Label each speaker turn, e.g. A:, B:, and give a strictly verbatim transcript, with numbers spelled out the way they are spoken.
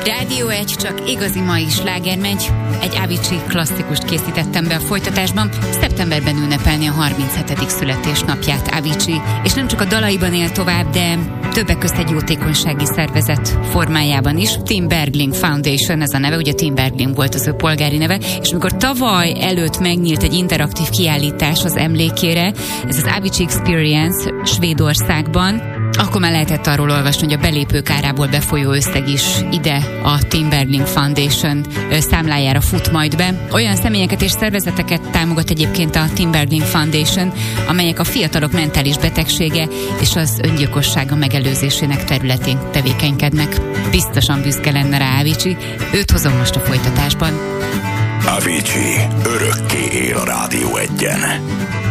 A: Rádió egy, csak igazi mai sláger megy. Egy Avicii klasszikust készítettem be a folytatásban. Szeptemberben ünnepelni a harminchetedik születésnapját Avicii, és nem csak a dalaiban él tovább, de többek közt egy jótékonysági szervezet formájában is. Tim Bergling Foundation, ez a neve, ugye Tim Bergling volt az ő polgári neve, és amikor tavaly előtt megnyílt egy interaktív kiállítás az emlékére, ez az Avicii Experience Svédországban, akkor már lehetett arról olvasni, hogy a belépők árából befolyó összeg is ide a Tim Bergling Foundation számlájára fut majd be. Olyan személyeket és szervezeteket támogat egyébként a Tim Bergling Foundation, amelyek a fiatalok mentális betegsége és az öngyilkossága megelőzésének területén tevékenykednek. Biztosan büszke lenne rá Avicii, őt hozom most a folytatásban.
B: Avicii örökké él a Rádió egyen.